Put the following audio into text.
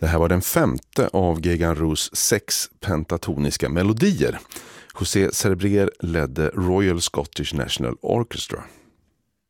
Det här var den 5:e av Gagan Rus 6 pentatoniska melodier. José Cerebrier ledde Royal Scottish National Orchestra.